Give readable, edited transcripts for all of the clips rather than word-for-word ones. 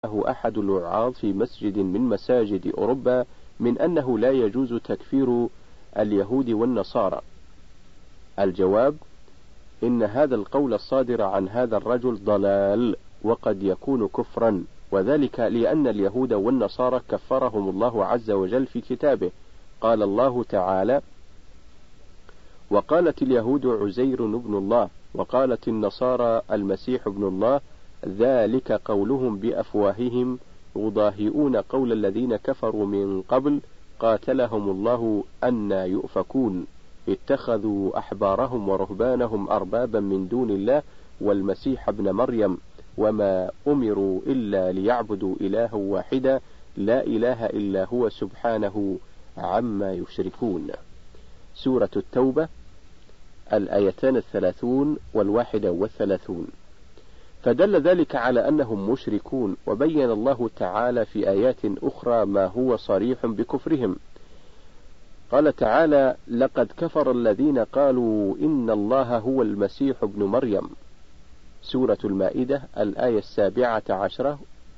أحد الوعاظ في مسجد من مساجد أوروبا من أنه لا يجوز تكفير اليهود والنصارى. الجواب: إن هذا القول الصادر عن هذا الرجل ضلال، وقد يكون كفرا، وذلك لأن اليهود والنصارى كفرهم الله عز وجل في كتابه. قال الله تعالى: وقالت اليهود عزير ابن الله، وقالت النصارى المسيح ابن الله، ذلك قولهم بأفواههم يضاهئون قول الذين كفروا من قبل قاتلهم الله أنى يؤفكون اتخذوا أحبارهم ورهبانهم أربابا من دون الله والمسيح ابن مريم وما أمروا إلا ليعبدوا إلها واحدا لا إله إلا هو سبحانه عما يشركون. سورة التوبة، الآيتان 30 و31. فدل ذلك على أنهم مشركون، وبين الله تعالى في آيات أخرى ما هو صريح بكفرهم. قال تعالى: لقد كفر الذين قالوا إن الله هو المسيح ابن مريم. سورة المائدة، الآية 17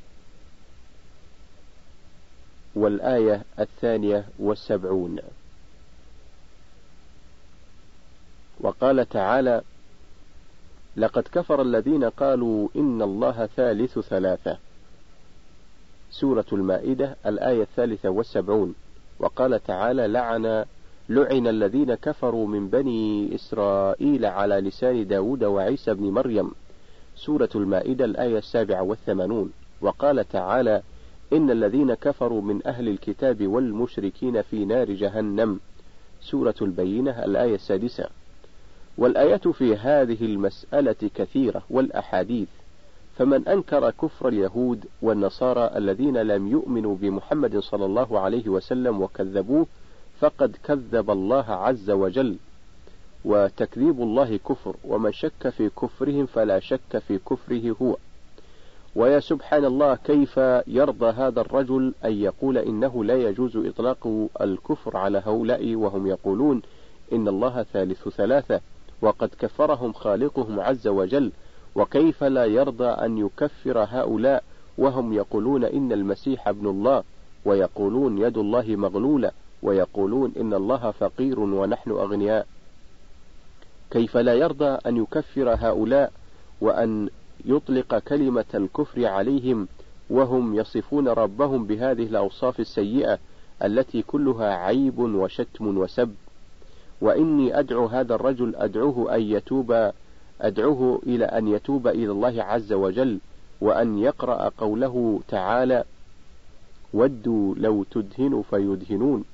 والآية 72. وقال تعالى: لقد كفر الذين قالوا إن الله ثالث ثلاثة. سورة المائدة، الآية 73. وقال تعالى: لعن الذين كفروا من بني إسرائيل على لسان داود وعيسى بن مريم. سورة المائدة، الآية 87. وقال تعالى: إن الذين كفروا من أهل الكتاب والمشركين في نار جهنم. سورة البينة، الآية 6. والآيات في هذه المسألة كثيرة والأحاديث، فمن أنكر كفر اليهود والنصارى الذين لم يؤمنوا بمحمد صلى الله عليه وسلم وكذبوه فقد كذب الله عز وجل، وتكذيب الله كفر، ومن شك في كفرهم فلا شك في كفره هو. ويا سبحان الله، كيف يرضى هذا الرجل أن يقول إنه لا يجوز إطلاق الكفر على هؤلاء وهم يقولون إن الله ثالث ثلاثة، وقد كفرهم خالقهم عز وجل؟ وكيف لا يرضى أن يكفر هؤلاء وهم يقولون إن المسيح ابن الله، ويقولون يد الله مغلولة، ويقولون إن الله فقير ونحن أغنياء؟ كيف لا يرضى أن يكفر هؤلاء وأن يطلق كلمة الكفر عليهم وهم يصفون ربهم بهذه الأوصاف السيئة التي كلها عيب وشتم وسب؟ وإني أدعو هذا الرجل، أدعوه إلى أن يتوب إلى الله عز وجل، وأن يقرأ قوله تعالى: ودوا لو تدهنوا فيدهنون.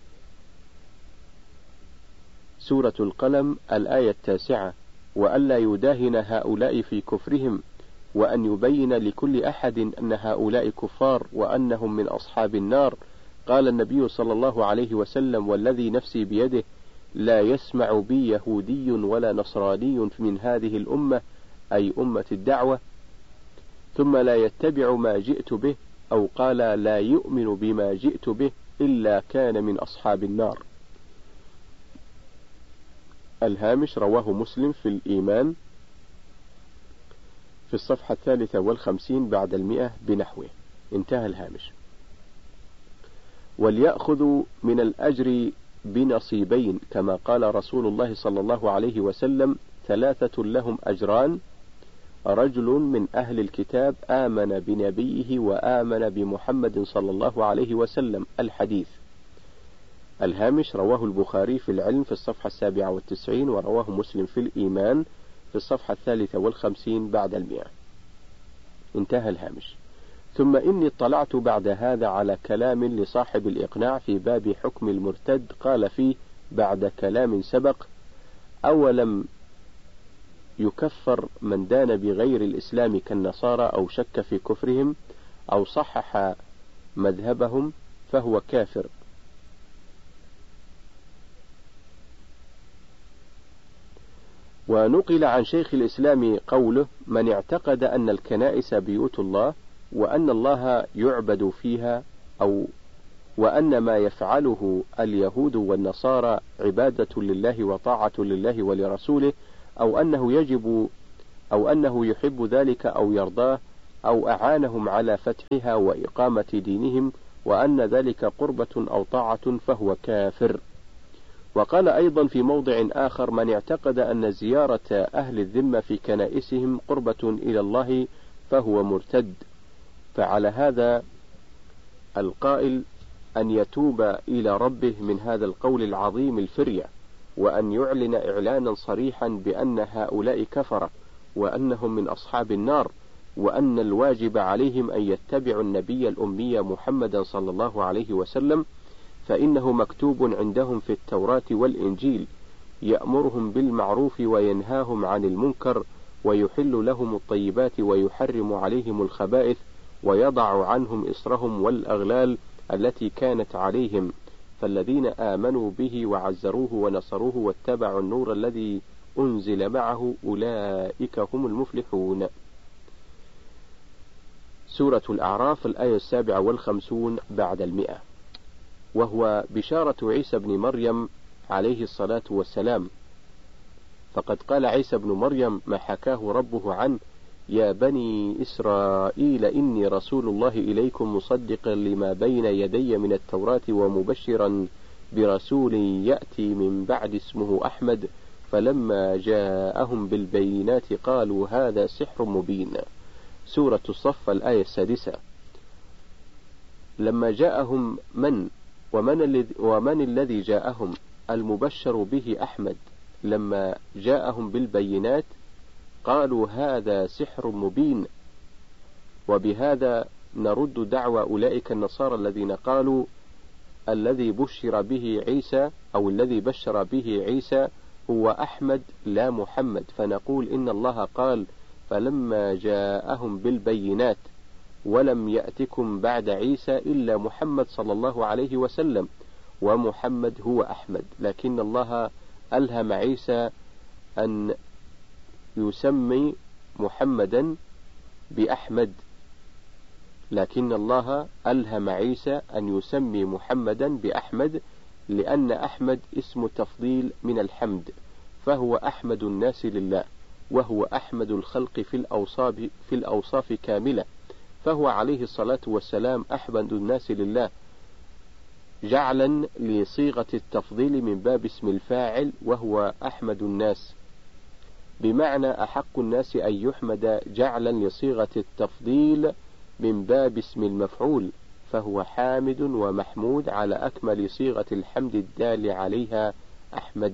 سورة القلم، الآية 9. وألا يداهن هؤلاء في كفرهم، وأن يبين لكل أحد أن هؤلاء كفار وأنهم من أصحاب النار. قال النبي صلى الله عليه وسلم: والذي نفسي بيده لا يسمع بي يهودي ولا نصراني من هذه الأمة، أي أمة الدعوة، ثم لا يتبع ما جئت به، أو قال لا يؤمن بما جئت به، إلا كان من أصحاب النار. الهامش: رواه مسلم في الإيمان في الصفحة 53 بعد 100 بنحوه. انتهى الهامش. وليأخذوا من الأجر بنصيبين، كما قال رسول الله صلى الله عليه وسلم: 3 لهم أجران: رجل من أهل الكتاب آمن بنبيه وآمن بمحمد صلى الله عليه وسلم. الحديث. الهامش: رواه البخاري في العلم في الصفحة 97، ورواه مسلم في الإيمان في الصفحة 53 بعد 100. انتهى الهامش. ثم إني اطلعت بعد هذا على كلام لصاحب الإقناع في باب حكم المرتد، قال فيه بعد كلام سبق: أولم يكفر من دان بغير الإسلام كالنصارى أو شك في كفرهم أو صحح مذهبهم فهو كافر. ونقل عن شيخ الإسلام قوله: من اعتقد أن الكنائس بيوت الله وأن الله يعبد فيها، وأن ما يفعله اليهود والنصارى عبادة لله وطاعة لله ولرسوله، أو أنه يحب ذلك أو يرضاه، أو أعانهم على فتحها وإقامة دينهم، وأن ذلك قربة أو طاعة فهو كافر. وقال أيضا في موضع آخر: من اعتقد أن زيارة أهل الذمة في كنائسهم قربة إلى الله فهو مرتد. فعلى هذا القائل أن يتوب إلى ربه من هذا القول العظيم الفرية، وأن يعلن إعلانا صريحا بأن هؤلاء كفرة، وأنهم من أصحاب النار، وأن الواجب عليهم أن يتبعوا النبي الأمي محمدا صلى الله عليه وسلم، فإنه مكتوب عندهم في التوراة والإنجيل: يأمرهم بالمعروف وينهاهم عن المنكر، ويحل لهم الطيبات ويحرم عليهم الخبائث، ويضع عنهم إصرهم والأغلال التي كانت عليهم. فالذين آمنوا به وعزروه ونصروه واتبعوا النور الذي أنزل معه أولئك هم المفلحون. سورة الأعراف الآية 57 بعد 100. وهو بشارة عيسى بن مريم عليه الصلاة والسلام. فقد قال عيسى بن مريم ما حكاه ربه عنه: يا بني إسرائيل إني رسول الله إليكم مصدقا لما بين يدي من التوراة ومبشرا برسول يأتي من بعد اسمه أحمد. فلما جاءهم بالبينات قالوا هذا سحر مبين. سورة الصف الآية 6. لما جاءهم ومن الذي جاءهم؟ المبشر به أحمد. لما جاءهم بالبينات قالوا هذا سحر مبين. وبهذا نرد دعوى أولئك النصارى الذين قالوا الذي بشر به عيسى أو الذي بشر به عيسى هو أحمد لا محمد، فنقول إن الله قال: فلما جاءهم بالبينات ولم يأتكم بعد عيسى إلا محمد صلى الله عليه وسلم، ومحمد هو أحمد، لكن الله ألهم عيسى أن يسمي محمدا بأحمد، لكن الله ألهم عيسى أن يسمي محمدا بأحمد، لأن أحمد اسم تفضيل من الحمد، فهو أحمد الناس لله، وهو أحمد الخلق في الأوصاف كاملة، فهو عليه الصلاة والسلام أحمد الناس لله، جعلا لصيغة التفضيل من باب اسم الفاعل، وهو أحمد الناس، بمعنى أحق الناس أن يحمد، جعلا لصيغة التفضيل من باب اسم المفعول، فهو حامد ومحمود على أكمل صيغة الحمد الدال عليها أحمد.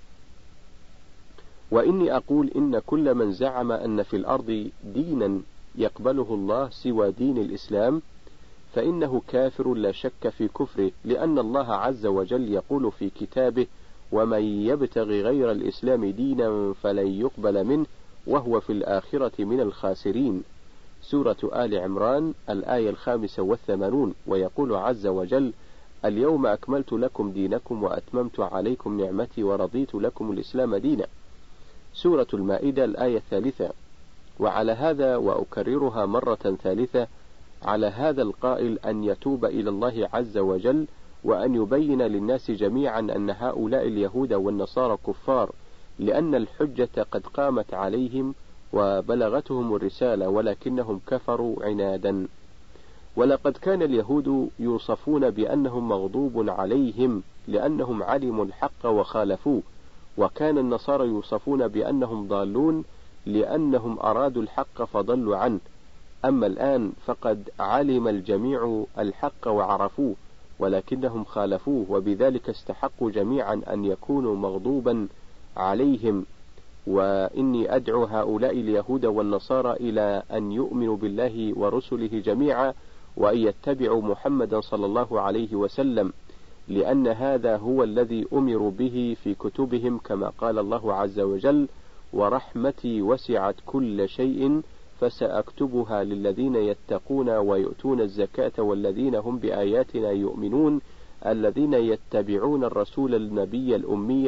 وإني أقول إن كل من زعم أن في الأرض دينا يقبله الله سوى دين الإسلام فإنه كافر لا شك في كفره، لأن الله عز وجل يقول في كتابه: ومن يبتغي غير الإسلام دينا فلن يقبل منه وهو في الآخرة من الخاسرين. سورة آل عمران الآية 85. ويقول عز وجل: اليوم أكملت لكم دينكم وأتممت عليكم نعمتي ورضيت لكم الإسلام دينا. سورة المائدة الآية 3. وعلى هذا وأكررها مرة ثالثة، على هذا القائل أن يتوب إلى الله عز وجل، وأن يبين للناس جميعا أن هؤلاء اليهود والنصارى كفار، لأن الحجة قد قامت عليهم وبلغتهم الرسالة، ولكنهم كفروا عنادا. ولقد كان اليهود يوصفون بأنهم مغضوب عليهم لأنهم علموا الحق وخالفوه، وكان النصارى يوصفون بأنهم ضالون لأنهم أرادوا الحق فضلوا عنه. أما الآن فقد علم الجميع الحق وعرفوه، ولكنهم خالفوه، وبذلك استحقوا جميعا أن يكونوا مغضوبا عليهم. وإني أدعو هؤلاء اليهود والنصارى إلى أن يؤمنوا بالله ورسله جميعا، وأن يتبعوا محمدا صلى الله عليه وسلم، لأن هذا هو الذي أمروا به في كتبهم، كما قال الله عز وجل: ورحمتي وسعت كل شيء فسأكتبها للذين يتقون ويؤتون الزكاة والذين هم بآياتنا يؤمنون، الذين يتبعون الرسول النبي الأمي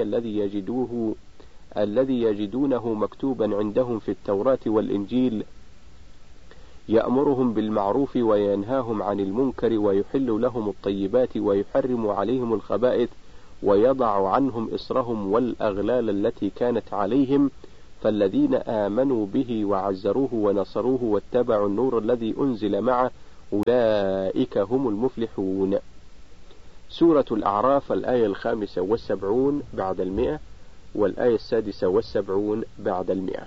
الذي يجدونه مكتوبا عندهم في التوراة والإنجيل، يأمرهم بالمعروف وينهاهم عن المنكر ويحل لهم الطيبات ويحرم عليهم الخبائث ويضع عنهم إصرهم والأغلال التي كانت عليهم. فالذين آمنوا به وعزروه ونصروه واتبعوا النور الذي أنزل معه أولئك هم المفلحون. سورة الأعراف الآية 75 بعد 100 والآية 76 بعد 100.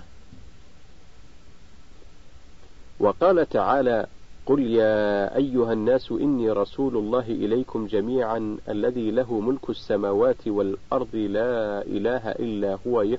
وقال تعالى: قل يا أيها الناس إني رسول الله إليكم جميعا الذي له ملك السماوات والأرض لا إله إلا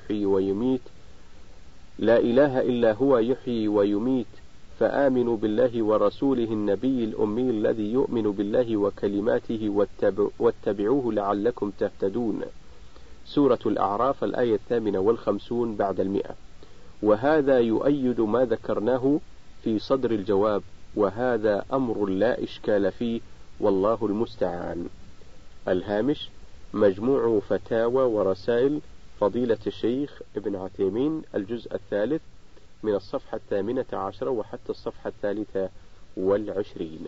هو يحيي ويميت فآمنوا بالله ورسوله النبي الأمي الذي يؤمن بالله وكلماته واتبعوه لعلكم تهتدون. سورة الأعراف الآية 58 بعد 100. وهذا يؤيد ما ذكرناه في صدر الجواب، وهذا أمر لا إشكال فيه، والله المستعان. الهامش: مجموع فتاوى ورسائل فضيلة الشيخ ابن عثيمين، الجزء 3 من الصفحة 18 وحتى الصفحة 23.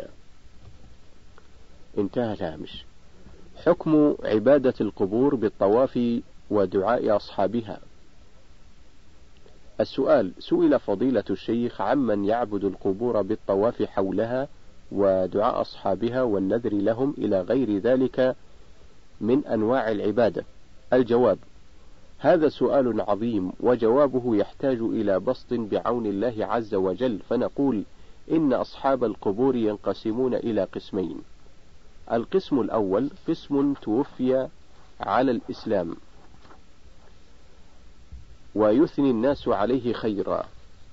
انتهى الهامش. حكم عبادة القبور بالطواف ودعاء أصحابها. السؤال: سئل فضيلة الشيخ عمن يعبد القبور بالطواف حولها ودعاء أصحابها والنذر لهم إلى غير ذلك من أنواع العبادة. الجواب: هذا سؤال عظيم، وجوابه يحتاج إلى بسط بعون الله عز وجل، فنقول إن أصحاب القبور ينقسمون إلى قسمين. القسم الأول قسم توفي على الإسلام ويثني الناس عليه خيرا،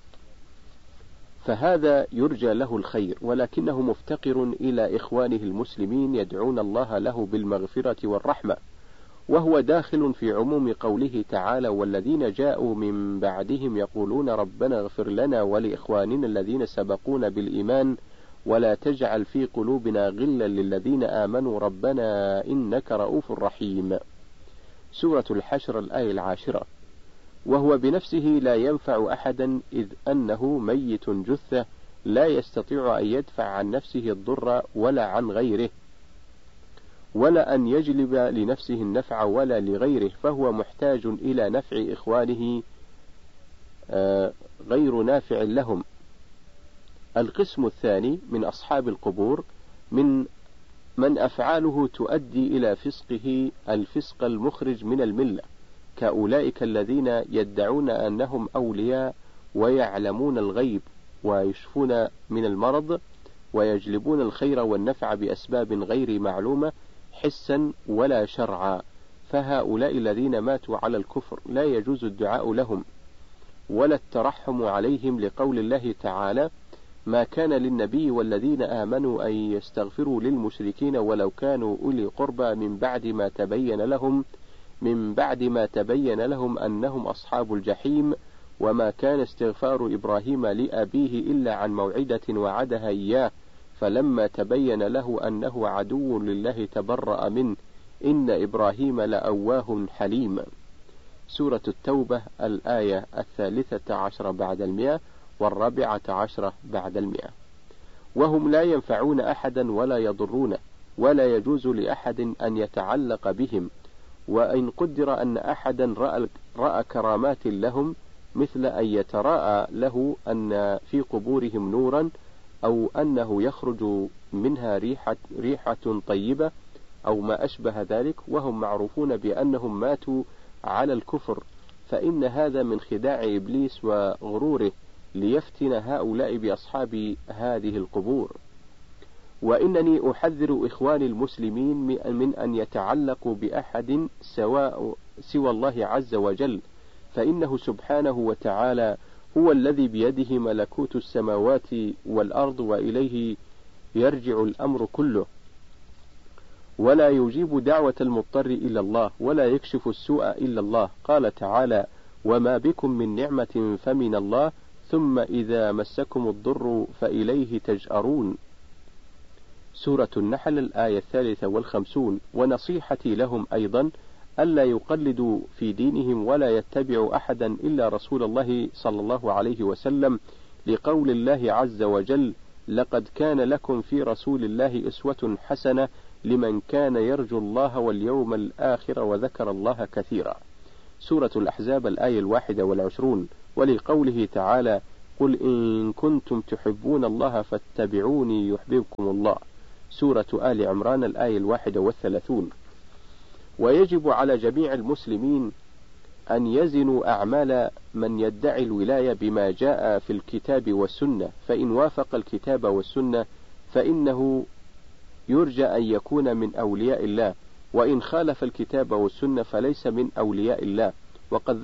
فهذا يرجى له الخير، ولكنه مفتقر إلى إخوانه المسلمين يدعون الله له بالمغفرة والرحمة، وهو داخل في عموم قوله تعالى: والذين جاءوا من بعدهم يقولون ربنا اغفر لنا ولإخواننا الذين سبقونا بالإيمان ولا تجعل في قلوبنا غلا للذين آمنوا ربنا إنك رؤوف رحيم. سورة الحشر الآية 10. وهو بنفسه لا ينفع أحدا، إذ أنه ميت جثة لا يستطيع أن يدفع عن نفسه الضر ولا عن غيره، ولا أن يجلب لنفسه النفع ولا لغيره، فهو محتاج إلى نفع إخوانه غير نافع لهم. القسم الثاني من أصحاب القبور من أفعاله تؤدي إلى فسقه الفسق المخرج من الملة، كأولئك الذين يدعون أنهم أولياء ويعلمون الغيب ويشفون من المرض ويجلبون الخير والنفع بأسباب غير معلومة حسا ولا شرعا، فهؤلاء الذين ماتوا على الكفر لا يجوز الدعاء لهم ولا الترحم عليهم، لقول الله تعالى: ما كان للنبي والذين آمنوا أن يستغفروا للمشركين ولو كانوا أولي قربى من بعد ما تبين لهم أنهم أصحاب الجحيم، وما كان استغفار إبراهيم لأبيه إلا عن موعدة وعدها إياه، فلما تبين له أنه عدو لله تبرأ منه، إن إبراهيم لأواه حليم. سورة التوبة الآية 13 بعد 100 و14 بعد 100. وهم لا ينفعون أحدا ولا يضرونه، ولا يجوز لأحد أن يتعلق بهم، وإن قدر أن أحدا رأى كرامات لهم، مثل أن يتراءى له أن في قبورهم نورا، أو أنه يخرج منها ريحة طيبة أو ما أشبه ذلك، وهم معروفون بأنهم ماتوا على الكفر، فإن هذا من خداع إبليس وغروره ليفتن هؤلاء بأصحاب هذه القبور. وإنني أحذر إخواني المسلمين من أن يتعلقوا بأحد سوى الله عز وجل، فإنه سبحانه وتعالى هو الذي بيده ملكوت السماوات والأرض، وإليه يرجع الأمر كله، ولا يجيب دعوة المضطر إلا الله، ولا يكشف السوء إلا الله. قال تعالى: وما بكم من نعمة فمن الله، ثم إذا مسكم الضر فإليه تجأرون. سورة النحل الآية 53. ونصيحتي لهم أيضا ألا يقلدوا في دينهم ولا يتبعوا أحدا إلا رسول الله صلى الله عليه وسلم، لقول الله عز وجل: لقد كان لكم في رسول الله أسوة حسنة لمن كان يرجو الله واليوم الآخر وذكر الله كثيرا. سورة الأحزاب الآية 21. ولقوله تعالى: قل إن كنتم تحبون الله فاتبعوني يحببكم الله. سورة آل عمران الآية 31. ويجب على جميع المسلمين أن يزنوا أعمال من يدعي الولاية بما جاء في الكتاب والسنة، فإن وافق الكتاب والسنة فإنه يرجى أن يكون من أولياء الله، وإن خالف الكتاب والسنة فليس من أولياء الله. وقد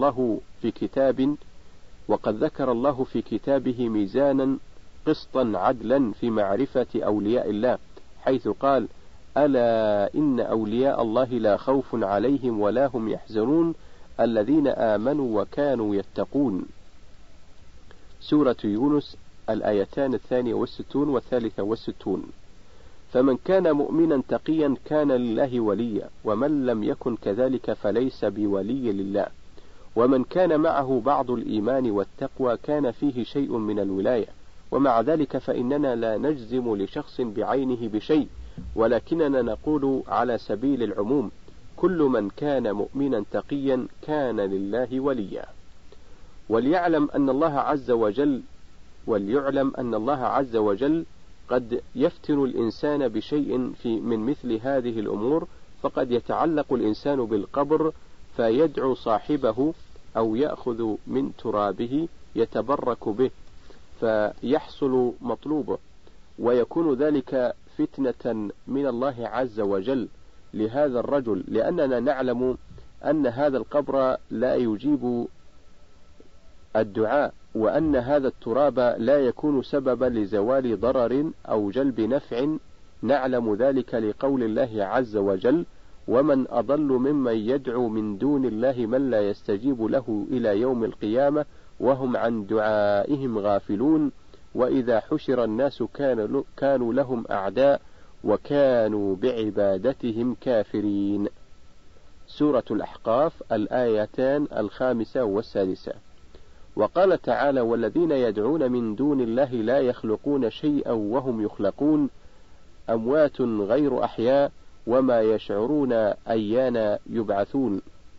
ذكر الله في كتابه ميزانا قسطا عدلا في معرفة أولياء الله، حيث قال: ألا إن أولياء الله لا خوف عليهم ولا هم يحزنون الذين آمنوا وكانوا يتقون. سورة يونس الآيتان 62 و63. فمن كان مؤمنا تقيا كان لله وليا، ومن لم يكن كذلك فليس بولي لله. ومن كان معه بعض الإيمان والتقوى كان فيه شيء من الولاية. ومع ذلك فإننا لا نجزم لشخص بعينه بشيء، ولكننا نقول على سبيل العموم: كل من كان مؤمنا تقيا كان لله وليا. وليعلم أن الله عز وجل قد يفتن الإنسان بشيء من مثل هذه الأمور، فقد يتعلق الإنسان بالقبر فيدعو صاحبه أو يأخذ من ترابه يتبرك به فيحصل مطلوبه، ويكون ذلك فتنة من الله عز وجل لهذا الرجل، لأننا نعلم أن هذا القبر لا يجيب الدعاء، وأن هذا التراب لا يكون سببا لزوال ضرر أو جلب نفع. نعلم ذلك لقول الله عز وجل: ومن أضل ممن يدعو من دون الله من لا يستجيب له إلى يوم القيامة وهم عن دعائهم غافلون، وإذا حشر الناس كانوا لهم أعداء وكانوا بعبادتهم كافرين. سورة الأحقاف الآيتان 5 و6. وقال تعالى: والذين يدعون من دون الله لا يخلقون شيئا وهم يخلقون أموات غير أحياء وما يشعرون أيان يبعثون.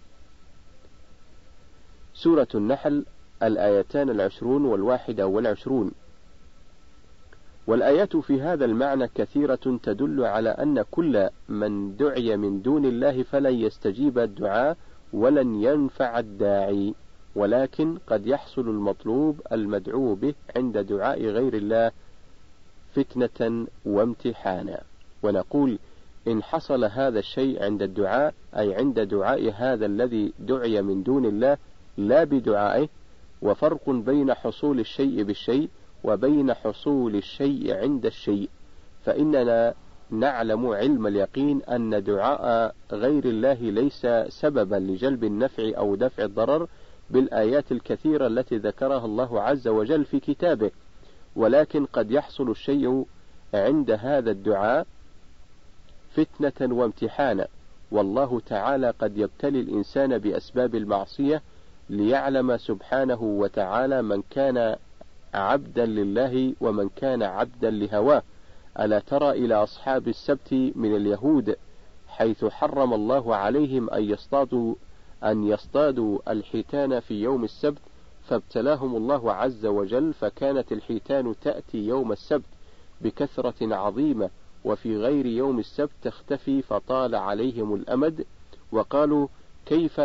سورة النحل الآيتان 20 و21. والآيات في هذا المعنى كثيرة تدل على أن كل من دعي من دون الله فلن يستجيب الدعاء ولن ينفع الداعي، ولكن قد يحصل المطلوب المدعو به عند دعاء غير الله فتنة وامتحانا. ونقول: إن حصل هذا الشيء عند الدعاء، أي عند دعاء هذا الذي دعي من دون الله لا بدعائه، وفرق بين حصول الشيء بالشيء وبين حصول الشيء عند الشيء، فإننا نعلم علم اليقين أن دعاء غير الله ليس سببا لجلب النفع أو دفع الضرر بالآيات الكثيرة التي ذكرها الله عز وجل في كتابه، ولكن قد يحصل الشيء عند هذا الدعاء فتنة وامتحانا، والله تعالى قد يبتلي الإنسان بأسباب المعصية ليعلم سبحانه وتعالى من كان عبدا لله ومن كان عبدا لهواه. ألا ترى إلى أصحاب السبت من اليهود حيث حرم الله عليهم أن يصطادوا الحيتان في يوم السبت، فابتلاهم الله عز وجل، فكانت الحيتان تأتي يوم السبت بكثرة عظيمة، وفي غير يوم السبت تختفي، فطال عليهم الأمد، وقالوا: كيف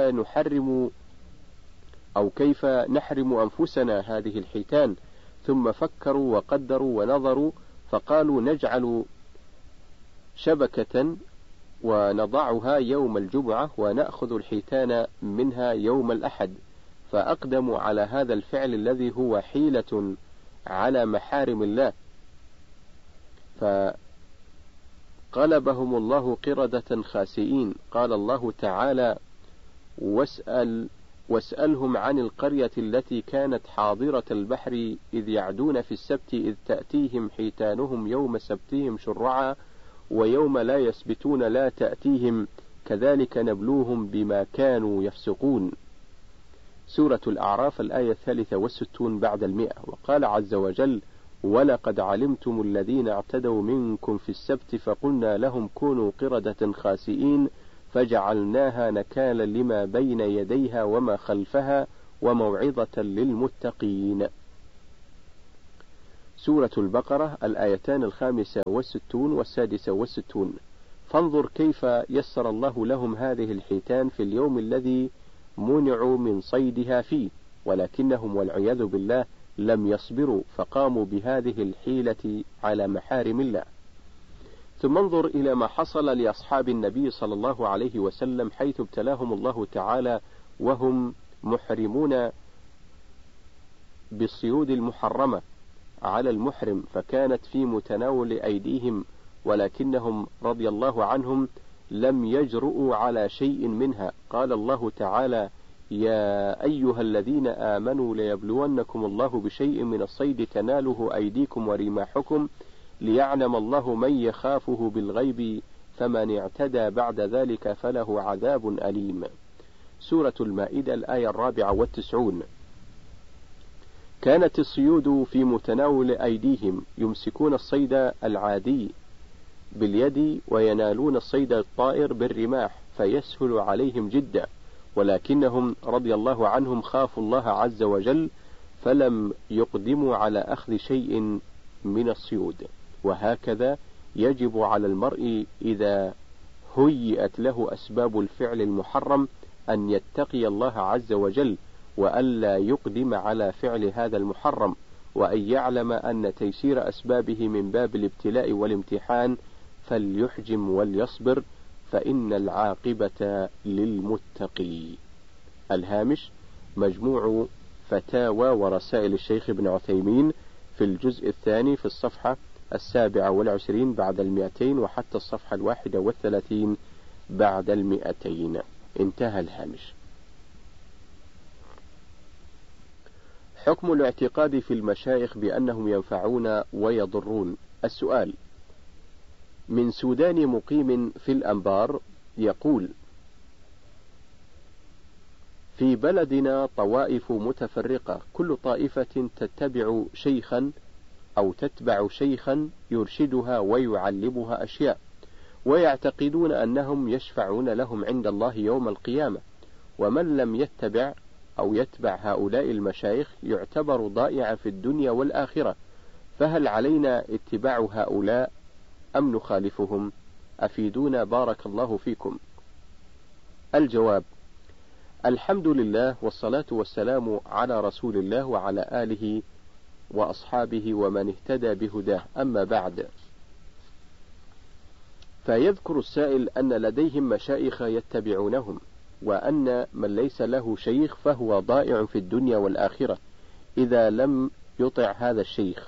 نحرم أنفسنا هذه الحيتان؟ ثم فكروا وقدروا ونظروا، فقالوا: نجعل شبكة ونضعها يوم الجمعة ونأخذ الحيتان منها يوم الأحد، فأقدموا على هذا الفعل الذي هو حيلة على محارم الله، فقلبهم الله قردة خاسئين. قال الله تعالى: واسألهم عن القرية التي كانت حاضرة البحر إذ يعدون في السبت إذ تأتيهم حيتانهم يوم سبتهم شرعا ويوم لا يسبتون لا تأتيهم كذلك نبلوهم بما كانوا يفسقون. سورة الأعراف الآية 63 بعد 100. وقال عز وجل: ولقد علمتم الذين اعتدوا منكم في السبت فقلنا لهم كونوا قردة خاسئين فجعلناها نكالا لما بين يديها وما خلفها وموعظة للمتقين. سورة البقرة الآيتان 65 و66. فانظر كيف يسر الله لهم هذه الحيتان في اليوم الذي منعوا من صيدها فيه، ولكنهم والعياذ بالله لم يصبروا فقاموا بهذه الحيلة على محارم الله. ثم انظر إلى ما حصل لأصحاب النبي صلى الله عليه وسلم حيث ابتلاهم الله تعالى وهم محرمون بالصيود المحرمة على المحرم، فكانت في متناول أيديهم، ولكنهم رضي الله عنهم لم يجرؤوا على شيء منها. قال الله تعالى: يا أيها الذين آمنوا ليبلونكم الله بشيء من الصيد تناله أيديكم ورماحكم ليعلم الله من يخافه بالغيب فمن اعتدى بعد ذلك فله عذاب أليم. سورة المائدة الآية 94. كانت الصيود في متناول أيديهم، يمسكون الصيد العادي باليد وينالون الصيد الطائر بالرماح فيسهل عليهم جدا، ولكنهم رضي الله عنهم خافوا الله عز وجل فلم يقدموا على أخذ شيء من الصيود. وهكذا يجب على المرء إذا هيئت له أسباب الفعل المحرم أن يتقي الله عز وجل وألا يقدم على فعل هذا المحرم، وأن يعلم أن تيسير أسبابه من باب الابتلاء والامتحان، فليحجم وليصبر فإن العاقبة للمتقي. الهامش: مجموع فتاوى ورسائل الشيخ ابن عثيمين في الجزء الثاني في الصفحة 27 بعد 200 وحتى الصفحة 31 بعد 200. انتهى الهامش. حكم الاعتقاد في المشايخ بأنهم ينفعون ويضرون. السؤال: من سوداني مقيم في الأنبار يقول: في بلدنا طوائف متفرقة، كل طائفة تتبع شيخا أو تتبع شيخا يرشدها ويعلمها أشياء، ويعتقدون أنهم يشفعون لهم عند الله يوم القيامة، ومن لم يتبع أو يتبع هؤلاء المشايخ يعتبر ضائعا في الدنيا والآخرة، فهل علينا اتباع هؤلاء أم نخالفهم؟ أفيدونا بارك الله فيكم. الجواب: الحمد لله والصلاة والسلام على رسول الله وعلى آله وأصحابه ومن اهتدى بهداه، أما بعد. فيذكر السائل أن لديهم مشايخ يتبعونهم، وأن من ليس له شيخ فهو ضائع في الدنيا والآخرة إذا لم يطع هذا الشيخ.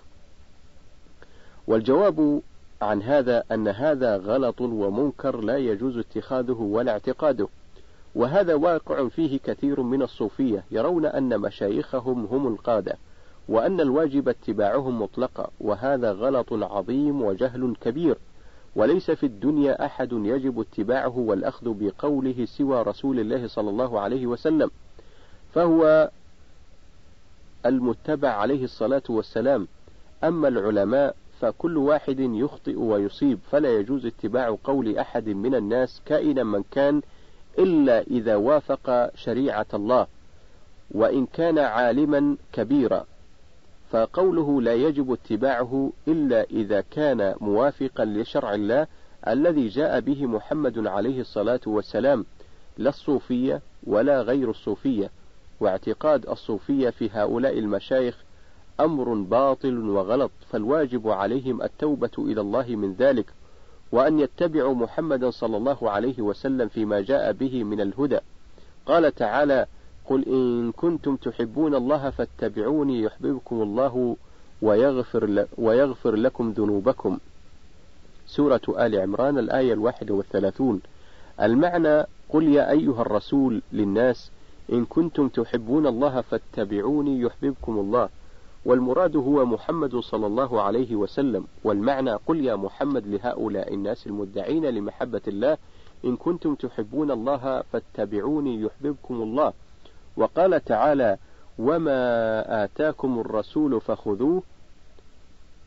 والجواب عن هذا أن هذا غلط ومنكر لا يجوز اتخاذه ولا اعتقاده، وهذا واقع فيه كثير من الصوفية، يرون أن مشايخهم هم القادة وأن الواجب اتباعهم مطلقا، وهذا غلط عظيم وجهل كبير، وليس في الدنيا أحد يجب اتباعه والأخذ بقوله سوى رسول الله صلى الله عليه وسلم، فهو المتبع عليه الصلاة والسلام. أما العلماء فكل واحد يخطئ ويصيب، فلا يجوز اتباع قول أحد من الناس كائنا من كان إلا إذا وافق شريعة الله، وإن كان عالما كبيرا، فقوله لا يجب اتباعه إلا إذا كان موافقا لشرع الله الذي جاء به محمد عليه الصلاة والسلام، لا الصوفية ولا غير الصوفية. واعتقاد الصوفية في هؤلاء المشايخ أمر باطل وغلط، فالواجب عليهم التوبة إلى الله من ذلك، وأن يتبعوا محمدا صلى الله عليه وسلم فيما جاء به من الهدى. قال تعالى: قل إن كنتم تحبون الله فاتبعوني يحببكم الله ويغفر لكم ذنوبكم. سورة آل عمران الآية 31. المعنى: قل يا أيها الرسول للناس إن كنتم تحبون الله فاتبعوني يحببكم الله، والمراد هو محمد صلى الله عليه وسلم. والمعنى: قل يا محمد لهؤلاء الناس المدعين لمحبة الله إن كنتم تحبون الله فاتبعوني يحببكم الله. وقال تعالى: وما آتاكم الرسول فخذوه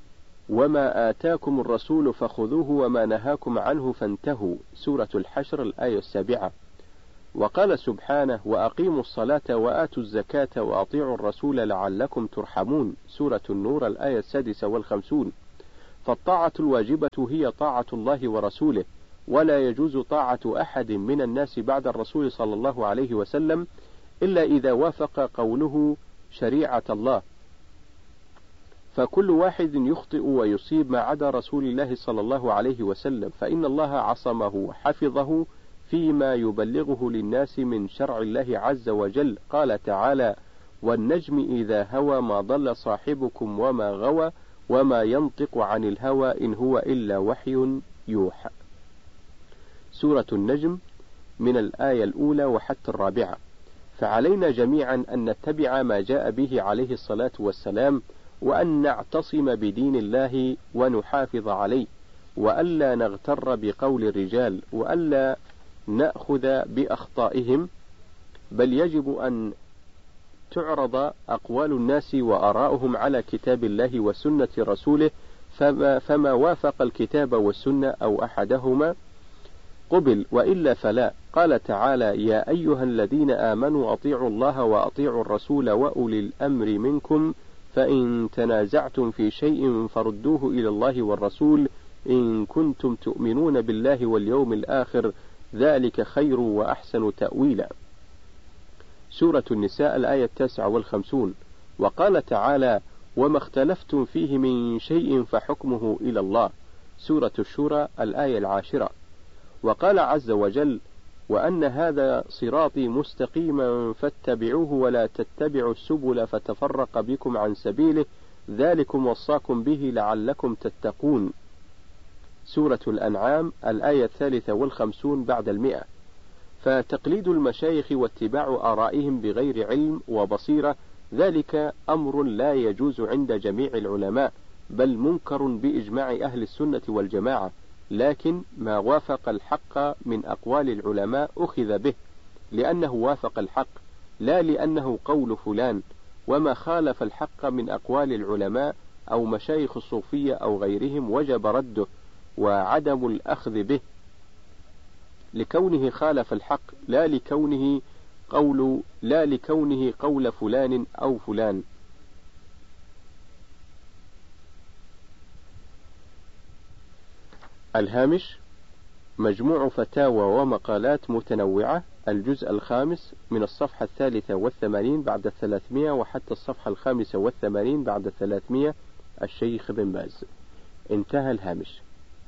وما آتاكم الرسول فخذوه وما نهاكم عنه فانتهوا. سورة الحشر الآية 7. وقال سبحانه: وأقيموا الصلاة وآتوا الزكاة وأطيعوا الرسول لعلكم ترحمون. سورة النور الآية 56. فالطاعة الواجبة هي طاعة الله ورسوله، ولا يجوز طاعة أحد من الناس بعد الرسول صلى الله عليه وسلم إلا إذا وافق قوله شريعة الله، فكل واحد يخطئ ويصيب ما عدا رسول الله صلى الله عليه وسلم، فإن الله عصمه وحفظه فيما يبلغه للناس من شرع الله عز وجل. قال تعالى: والنجم إذا هوى ما ضل صاحبكم وما غوى وما ينطق عن الهوى إن هو إلا وحي يوحى. سورة النجم من الآية الأولى وحتى 4. فعلينا جميعا أن نتبع ما جاء به عليه الصلاة والسلام، وأن نعتصم بدين الله ونحافظ عليه، وألا نغتر بقول الرجال، وألا نأخذ بأخطائهم، بل يجب أن تعرض أقوال الناس وآراؤهم على كتاب الله وسنة رسوله، فما وافق الكتاب والسنة أو أحدهما قبل، وإلا فلا. قال تعالى: يا أيها الذين آمنوا أطيعوا الله وأطيعوا الرسول وأولي الأمر منكم، فإن تنازعتم في شيء فردوه إلى الله والرسول إن كنتم تؤمنون بالله واليوم الآخر، ذلك خير وأحسن تأويلا. سورة النساء الآية 59. وقال تعالى: وما اختلفتم فيه من شيء فحكمه إلى الله. سورة الشورى الآية 10. وقال عز وجل: وأن هذا صراطي مستقيما فاتبعوه ولا تتبعوا السبل فتفرق بكم عن سبيله ذلكم وصاكم به لعلكم تتقون. سورة الأنعام الآية 53 بعد 100. فتقليد المشايخ واتباع آرائهم بغير علم وبصيرة ذلك أمر لا يجوز عند جميع العلماء، بل منكر بإجماع أهل السنة والجماعة، لكن ما وافق الحق من أقوال العلماء أخذ به لأنه وافق الحق، لا لأنه قول فلان، وما خالف الحق من أقوال العلماء أو مشايخ الصوفية أو غيرهم وجب رده وعدم الأخذ به لكونه خالف الحق، لا لكونه قول فلان أو فلان. الهامش: مجموع فتاوى ومقالات متنوعة، الجزء 5 من الصفحة 83 بعد 300 وحتى الصفحة 85 بعد 300، الشيخ بن باز. انتهى الهامش.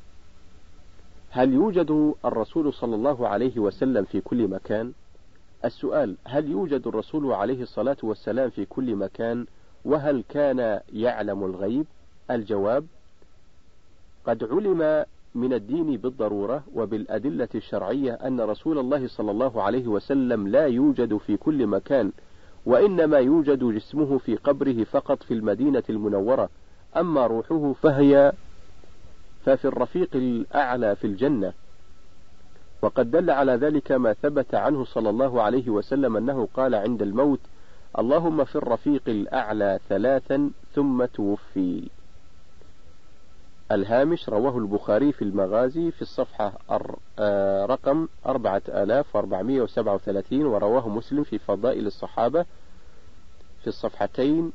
هل يوجد الرسول صلى الله عليه وسلم في كل مكان؟ السؤال: هل يوجد الرسول عليه الصلاة والسلام في كل مكان؟ وهل كان يعلم الغيب؟ الجواب: قد علم من الدين بالضرورة وبالأدلة الشرعية أن رسول الله صلى الله عليه وسلم لا يوجد في كل مكان، وإنما يوجد جسمه في قبره فقط في المدينة المنورة، أما روحه ففي الرفيق الأعلى في الجنة. وقد دل على ذلك ما ثبت عنه صلى الله عليه وسلم أنه قال عند الموت: اللهم في الرفيق الأعلى 3 ثم توفي. الهامش: رواه البخاري في المغازي في الصفحة رقم 4437، ورواه مسلم في فضائل الصحابة في الصفحتين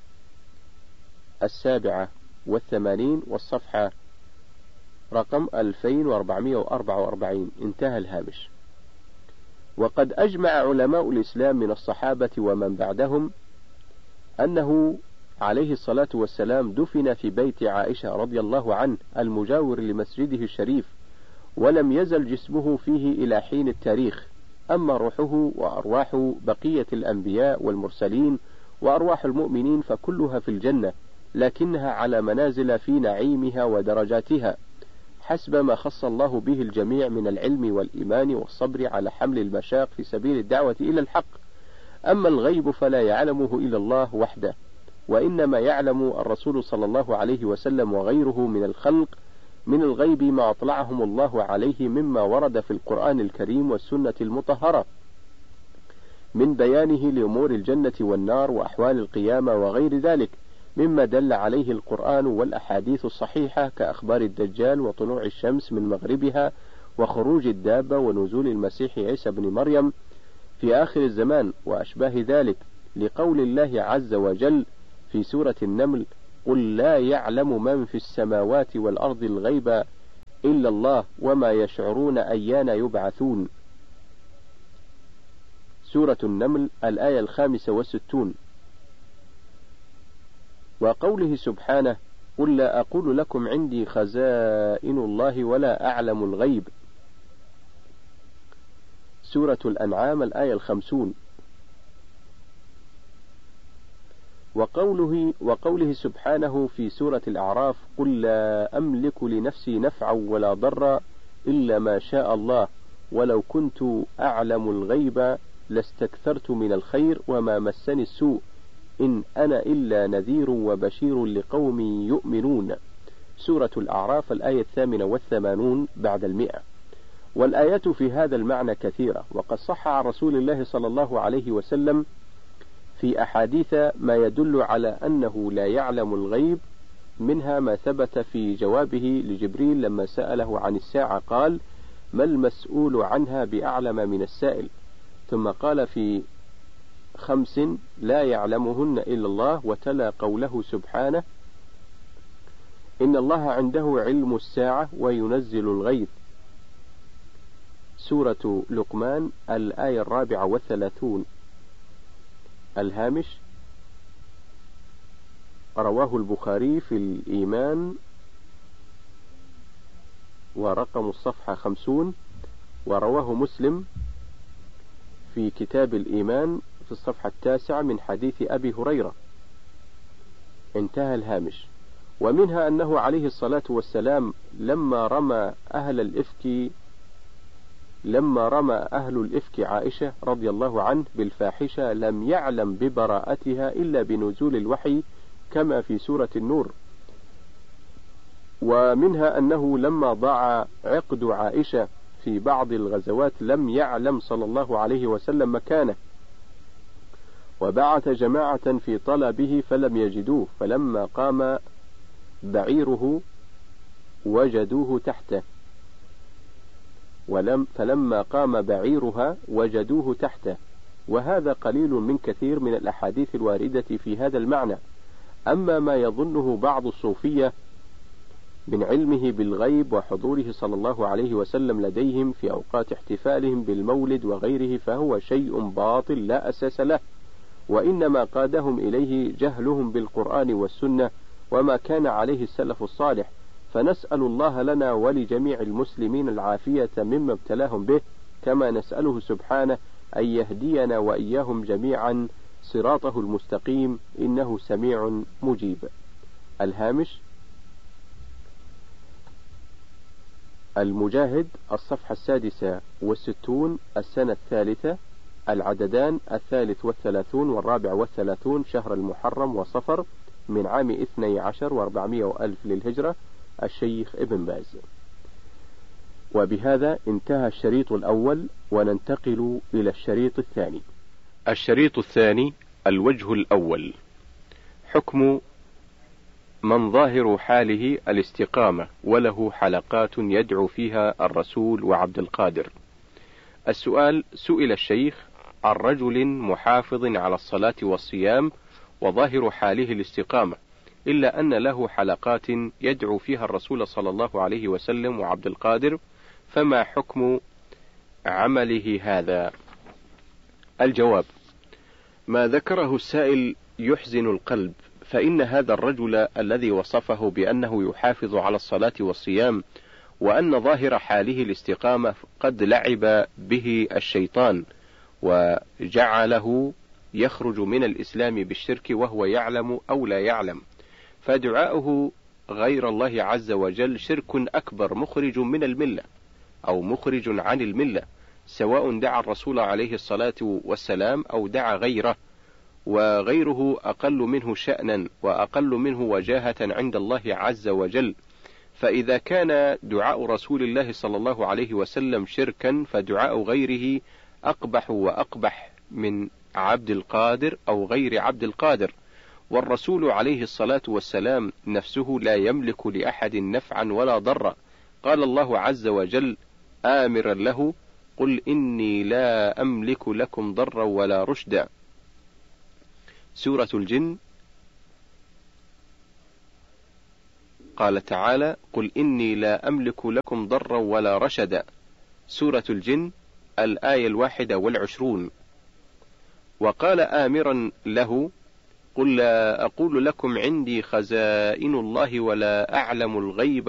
87 والصفحة رقم 2444. انتهى الهامش. وقد أجمع علماء الإسلام من الصحابة ومن بعدهم أنه عليه الصلاة والسلام دفن في بيت عائشة رضي الله عنه المجاور لمسجده الشريف، ولم يزل جسمه فيه إلى حين التاريخ. أما روحه وأرواح بقية الأنبياء والمرسلين وأرواح المؤمنين فكلها في الجنة، لكنها على منازل في نعيمها ودرجاتها حسب ما خص الله به الجميع من العلم والإيمان والصبر على حمل المشاق في سبيل الدعوة إلى الحق. أما الغيب فلا يعلمه إلا الله وحده، وإنما يعلم الرسول صلى الله عليه وسلم وغيره من الخلق من الغيب ما أطلعهم الله عليه مما ورد في القرآن الكريم والسنة المطهرة من بيانه لأمور الجنة والنار وأحوال القيامة وغير ذلك، مما دل عليه القرآن والأحاديث الصحيحة كأخبار الدجال وطلوع الشمس من مغربها وخروج الدابة ونزول المسيح عيسى بن مريم في آخر الزمان وأشباه ذلك، لقول الله عز وجل في سورة النمل: قل لا يعلم من في السماوات والأرض الغيب إلا الله وما يشعرون أيان يبعثون. سورة النمل الآية 65. وقوله سبحانه: قل لا أقول لكم عندي خزائن الله ولا أعلم الغيب. سورة الأنعام الآية 50. وقوله سبحانه في سورة الأعراف: قل لا أملك لنفسي نفعا ولا ضرا إلا ما شاء الله ولو كنت أعلم الغيب لاستكثرت من الخير وما مسني السوء إن أنا إلا نذير وبشير لقوم يؤمنون. سورة الأعراف الآية 88 بعد 100. والآيات في هذا المعنى كثيرة، وقد صح عن رسول الله صلى الله عليه وسلم في أحاديث ما يدل على أنه لا يعلم الغيب، منها ما ثبت في جوابه لجبريل لما سأله عن الساعة قال: ما المسؤول عنها بأعلم من السائل. ثم قال في 5 لا يعلمهن إلا الله، وتلا قوله سبحانه: إن الله عنده علم الساعة وينزل الغيث. سورة لقمان الآية 34. الهامش: رواه البخاري في الإيمان ورقم الصفحة 50، ورواه مسلم في كتاب الإيمان في الصفحة 9 من حديث أبي هريرة. انتهى الهامش. ومنها أنه عليه الصلاة والسلام لما رمى أهل الإفك عائشة رضي الله عنه بالفاحشة لم يعلم ببراءتها إلا بنزول الوحي كما في سورة النور. ومنها أنه لما ضاع عقد عائشة في بعض الغزوات لم يعلم صلى الله عليه وسلم مكانه، وبعث جماعة في طلبه فلم يجدوه، فلما قام بعيره وجدوه تحته فلما قام بعيرها وجدوه تحته. وهذا قليل من كثير من الأحاديث الواردة في هذا المعنى. أما ما يظنه بعض الصوفية من علمه بالغيب وحضوره صلى الله عليه وسلم لديهم في أوقات احتفالهم بالمولد وغيره فهو شيء باطل لا أساس له، وإنما قادهم إليه جهلهم بالقرآن والسنة وما كان عليه السلف الصالح. فنسأل الله لنا ولجميع المسلمين العافية مما ابتلاهم به، كما نسأله سبحانه أن يهدينا وإياهم جميعا صراطه المستقيم إنه سميع مجيب. الهامش: المجاهد الصفحة 66 السنة 3، العددان 33 و34 شهر المحرم وصفر من عام 12 و400 ألف للهجرة، الشيخ ابن باز. وبهذا انتهى الشريط الأول، وننتقل إلى الشريط الثاني. الشريط الثاني: الوجه الأول، حكم من ظاهر حاله الاستقامة وله حلقات يدعو فيها الرسول وعبد القادر. السؤال: سئل الشيخ عن رجل محافظ على الصلاة والصيام وظاهر حاله الاستقامة، إلا أن له حلقات يدعو فيها الرسول صلى الله عليه وسلم وعبد القادر، فما حكم عمله هذا؟ الجواب: ما ذكره السائل يحزن القلب، فإن هذا الرجل الذي وصفه بأنه يحافظ على الصلاة والصيام وأن ظاهر حاله الاستقامة قد لعب به الشيطان وجعله يخرج من الإسلام بالشرك وهو يعلم أو لا يعلم، فدعاؤه غير الله عز وجل شرك أكبر مخرج من الملة أو مخرج عن الملة، سواء دعا الرسول عليه الصلاة والسلام أو دعا غيره، وغيره أقل منه شأنا وأقل منه وجاهة عند الله عز وجل. فإذا كان دعاء رسول الله صلى الله عليه وسلم شركا، فدعاء غيره أقبح وأقبح من عبد القادر أو غير عبد القادر. والرسول عليه الصلاة والسلام نفسه لا يملك لأحد نفعا ولا ضرا. قال الله عز وجل آمرا له: قل إني لا أملك لكم ضرا ولا رشدا. سورة الجن قال تعالى: قل إني لا أملك لكم ضرا ولا رشدا. سورة الجن الآية 21. وقال آمرا له: قل لا أقول لكم عندي خزائن الله ولا أعلم الغيب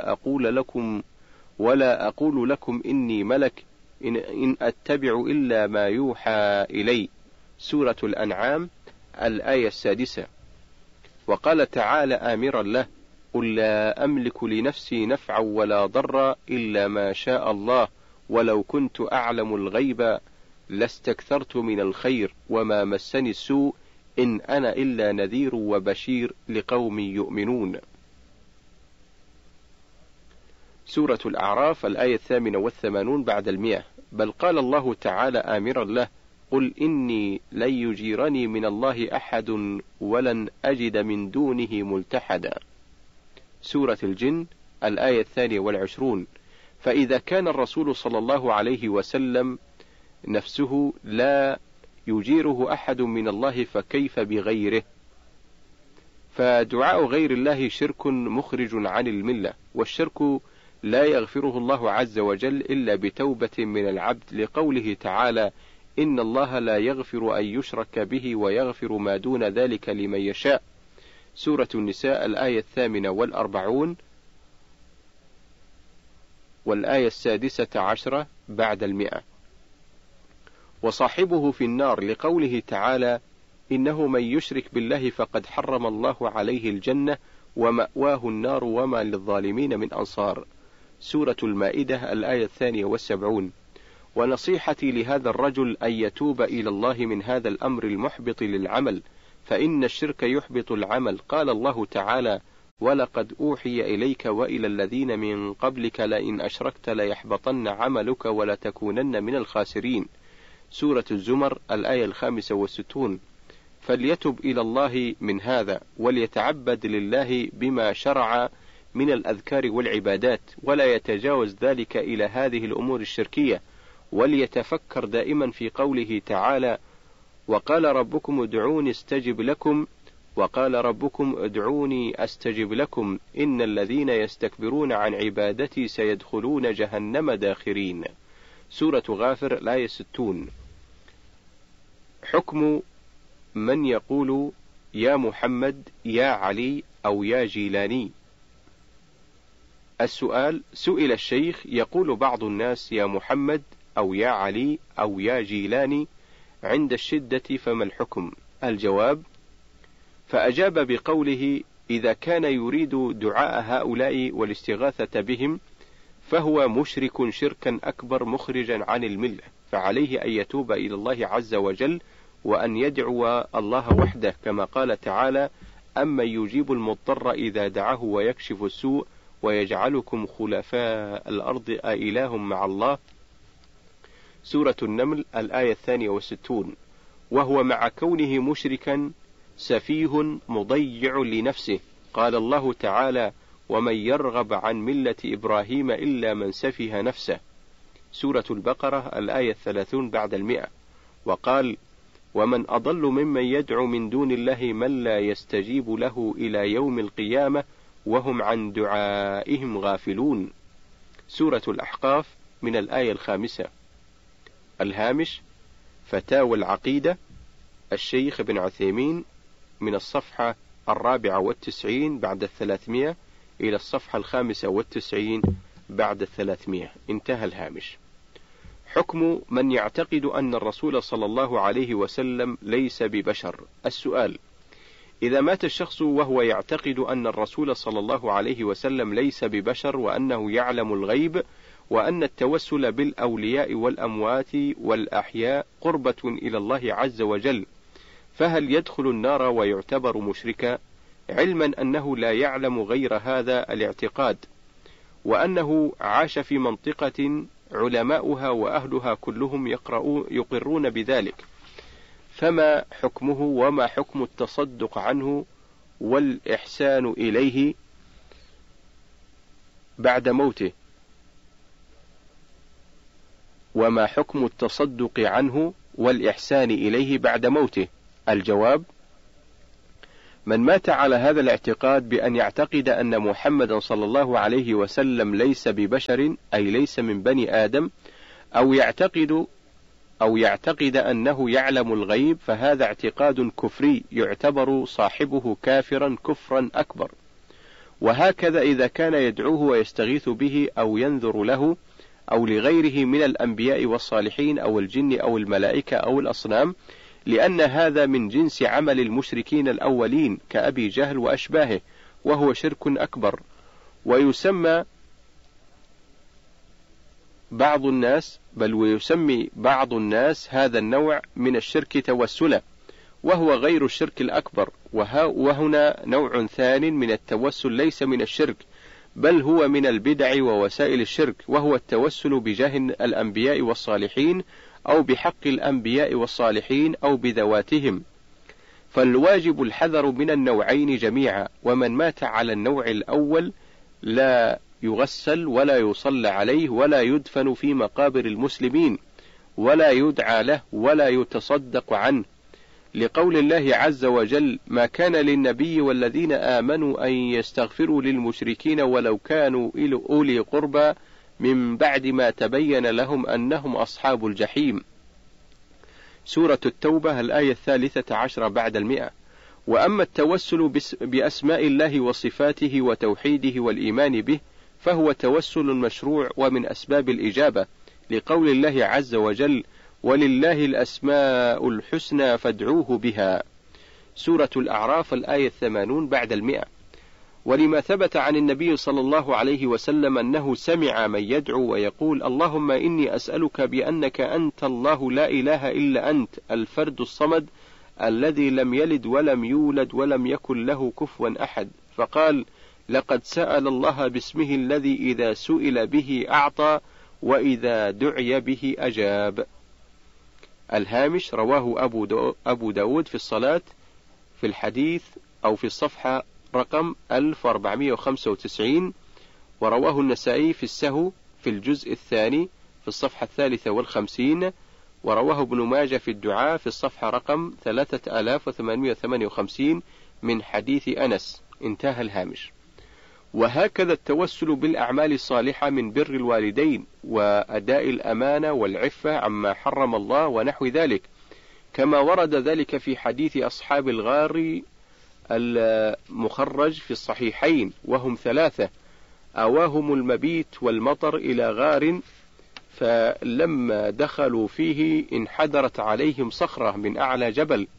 ولا أقول لكم إني ملك إن أتبع إلا ما يوحى إلي. سورة الأنعام الآية 6. وقال تعالى آمرا له: قل لا أملك لنفسي نفعا ولا ضرا إلا ما شاء الله ولو كنت أعلم الغيب لاستكثرت من الخير وما مسني السوء إن أنا إلا نذير وبشير لقوم يؤمنون. سورة الأعراف الآية 88 بعد 100. بل قال الله تعالى آمرا له: قل إني لن يجيرني من الله أحد ولن أجد من دونه ملتحدا. سورة الجن الآية 22. فإذا كان الرسول صلى الله عليه وسلم نفسه لا يجيره أحد من الله فكيف بغيره؟ فدعاء غير الله شرك مخرج عن الملة، والشرك لا يغفره الله عز وجل إلا بتوبة من العبد، لقوله تعالى: إن الله لا يغفر أن يشرك به ويغفر ما دون ذلك لمن يشاء. سورة النساء الآية 48 والآية 16 بعد 100. وصاحبه في النار، لقوله تعالى: إنه من يشرك بالله فقد حرم الله عليه الجنة ومأواه النار وما للظالمين من أنصار. سورة المائدة الآية 72. ونصيحتي لهذا الرجل أن يتوب إلى الله من هذا الأمر المحبط للعمل، فإن الشرك يحبط العمل. قال الله تعالى: ولقد أوحي إليك وإلى الذين من قبلك لئن أشركت ليحبطن عملك ولتكونن من الخاسرين. سورة الزمر الآية 65. فليتب إلى الله من هذا وليتعبد لله بما شرع من الأذكار والعبادات، ولا يتجاوز ذلك إلى هذه الأمور الشركية، وليتفكر دائما في قوله تعالى: وقال ربكم ادعوني استجب لكم وقال ربكم ادعوني أستجب لكم إن الذين يستكبرون عن عبادتي سيدخلون جهنم داخرين. سورة غافر الآية 60. حكم من يقول يا محمد يا علي أو يا جيلاني. السؤال: سئل الشيخ يقول بعض الناس يا محمد أو يا علي أو يا جيلاني عند الشدة، فما الحكم؟ الجواب: فأجاب بقوله: إذا كان يريد دعاء هؤلاء والاستغاثة بهم فهو مشرك شركا أكبر مخرجا عن الملة، فعليه أن يتوب إلى الله عز وجل وأن يدعو الله وحده، كما قال تعالى: أمن يجيب المضطر إذا دعاه ويكشف السوء ويجعلكم خلفاء الأرض أإله مع الله. سورة النمل الآية 62. وهو مع كونه مشركا سفيه مضيع لنفسه. قال الله تعالى: ومن يرغب عن ملة إبراهيم إلا من سفه نفسه. سورة البقرة الآية 30 بعد 100. وقال: ومن أضل ممن يدعو من دون الله من لا يستجيب له إلى يوم القيامة وهم عن دعائهم غافلون. سورة الأحقاف من الآية 5. الهامش: فتاوى العقيدة الشيخ ابن عثيمين، من الصفحة 94 بعد 300 إلى الصفحة 95 بعد 300. انتهى الهامش. حكم من يعتقد أن الرسول صلى الله عليه وسلم ليس ببشر. السؤال: إذا مات الشخص وهو يعتقد أن الرسول صلى الله عليه وسلم ليس ببشر وأنه يعلم الغيب وأن التوسل بالأولياء والأموات والأحياء قربة إلى الله عز وجل، فهل يدخل النار ويعتبر مشركا، علما أنه لا يعلم غير هذا الاعتقاد، وأنه عاش في منطقة علماؤها وأهلها كلهم يقرون بذلك، فما حكمه وما حكم التصدق عنه والإحسان إليه بعد موته؟ وما حكم التصدق عنه والإحسان إليه بعد موته؟ الجواب: من مات على هذا الاعتقاد بأن يعتقد أن محمدا صلى الله عليه وسلم ليس ببشر، أي ليس من بني آدم، أو يعتقد أنه يعلم الغيب، فهذا اعتقاد كفري يعتبر صاحبه كافرا كفرا أكبر. وهكذا إذا كان يدعوه ويستغيث به أو ينذر له أو لغيره من الأنبياء والصالحين أو الجن أو الملائكة أو الأصنام، لأن هذا من جنس عمل المشركين الأولين كأبي جهل وأشباهه، وهو شرك أكبر. ويسمي بعض الناس هذا النوع من الشرك توسلا، وهو غير الشرك الأكبر. وهنا نوع ثان من التوسل ليس من الشرك، بل هو من البدع ووسائل الشرك، وهو التوسل بجاه الأنبياء والصالحين أو بحق الأنبياء والصالحين أو بذواتهم. فالواجب الحذر من النوعين جميعا. ومن مات على النوع الأول لا يغسل ولا يصلى عليه ولا يدفن في مقابر المسلمين ولا يدعى له ولا يتصدق عنه، لقول الله عز وجل: ما كان للنبي والذين آمنوا أن يستغفروا للمشركين ولو كانوا أولي قربى من بعد ما تبين لهم أنهم أصحاب الجحيم. سورة التوبة الآية 13 بعد 100. وأما التوسل بأسماء الله وصفاته وتوحيده والإيمان به، فهو توسل مشروع ومن أسباب الإجابة، لقول الله عز وجل: ولله الأسماء الحسنى فادعوه بها. سورة الأعراف الآية 80 بعد 100. ولما ثبت عن النبي صلى الله عليه وسلم أنه سمع من يدعو ويقول: اللهم إني أسألك بأنك أنت الله لا إله إلا أنت الفرد الصمد الذي لم يلد ولم يولد ولم يكن له كفوا أحد، فقال: لقد سأل الله باسمه الذي إذا سئل به أعطى وإذا دعي به أجاب. الهامش: رواه أبو داود في الصلاة في الحديث أو في الصفحة رقم 1495، ورواه النسائي في السهو في الجزء الثاني في الصفحة 53، ورواه ابن ماجه في الدعاء في الصفحة رقم 3858 من حديث أنس. انتهى الهامش. وهكذا التوسل بالأعمال الصالحة من بر الوالدين وأداء الأمانة والعفة عما حرم الله ونحو ذلك، كما ورد ذلك في حديث أصحاب الغار المخرج في الصحيحين، وهم 3: أواهم المبيت والمطر إلى غار، فلما دخلوا فيه انحدرت عليهم صخرة من أعلى جبل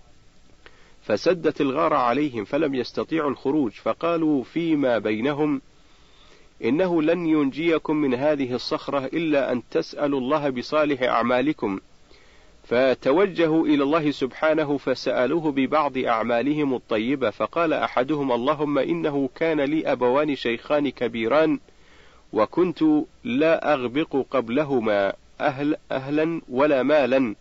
فسدت الغار عليهم فلم يستطيعوا الخروج، فقالوا فيما بينهم: إنه لن ينجيكم من هذه الصخرة إلا أن تسألوا الله بصالح أعمالكم. فتوجهوا إلى الله سبحانه فسألوه ببعض أعمالهم الطيبة، فقال أحدهم: اللهم إنه كان لي أبوان شيخان كبيران وكنت لا أغبق قبلهما أهلا ولا مالا،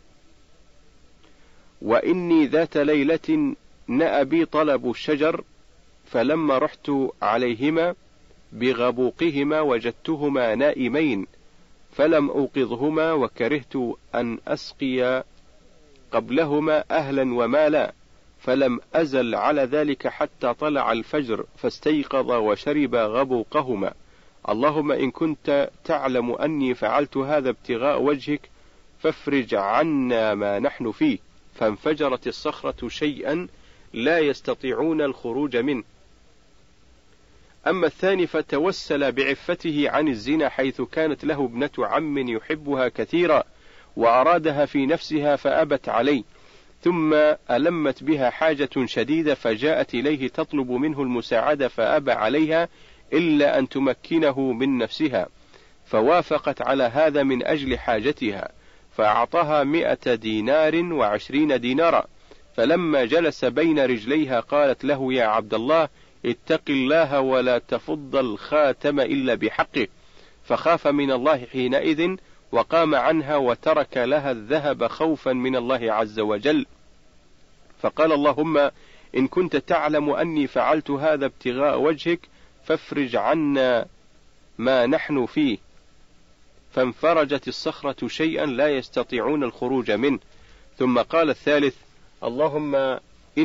وإني ذات ليلة نأى بي طلب الشجر، فلما رحت عليهما بغبوقهما وجدتهما نائمين فلم أوقظهما، وكرهت أن أسقي قبلهما أهلا ومالا، فلم أزل على ذلك حتى طلع الفجر فاستيقظ وشرب غبوقهما. اللهم إن كنت تعلم أني فعلت هذا ابتغاء وجهك فافرج عنا ما نحن فيه. فانفجرت الصخرة شيئا لا يستطيعون الخروج منه. أما الثاني فتوسل بعفته عن الزنا، حيث كانت له ابنة عم يحبها كثيرا وأرادها في نفسها فأبت عليه، ثم ألمت بها حاجة شديدة فجاءت إليه تطلب منه المساعدة فأبى عليها إلا أن تمكنه من نفسها، فوافقت على هذا من أجل حاجتها، فأعطاها 100 دينار و20 دينارا. فلما جلس بين رجليها قالت له: يا عبد الله اتق الله ولا تفض الخاتم إلا بحقه، فخاف من الله حينئذ وقام عنها وترك لها الذهب خوفا من الله عز وجل، فقال اللهم إن كنت تعلم أني فعلت هذا ابتغاء وجهك فافرج عنا ما نحن فيه، فانفرجت الصخرة شيئا لا يستطيعون الخروج منه. ثم قال الثالث اللهم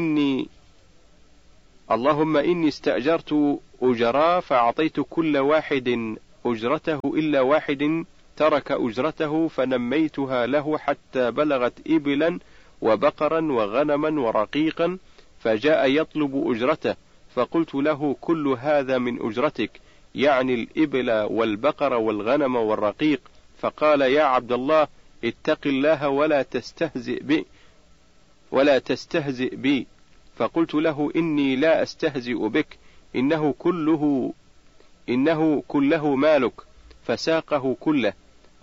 إني استأجرت أجراء فأعطيت كل واحد أجرته إلا واحد ترك أجرته، فنميتها له حتى بلغت إبلا وبقرا وغنما ورقيقا، فجاء يطلب أجرته، فقلت له كل هذا من أجرتك، يعني الإبل والبقر والغنم والرقيق. فقال يا عبد الله اتق الله ولا تستهزئ بي. فقلت له إني لا أستهزئ بك، إنه كله مالك، فساقه كله.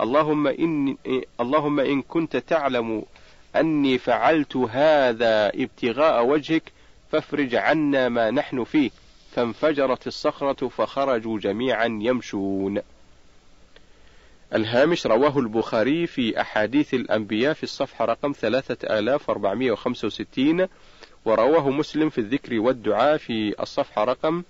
اللهم إن كنت تعلم أني فعلت هذا ابتغاء وجهك فافرج عنا ما نحن فيه، فانفجرت الصخرة فخرجوا جميعا يمشون. الهامش: رواه البخاري في أحاديث الأنبياء في الصفحة رقم 3465، ورواه مسلم في الذكر والدعاء في الصفحة رقم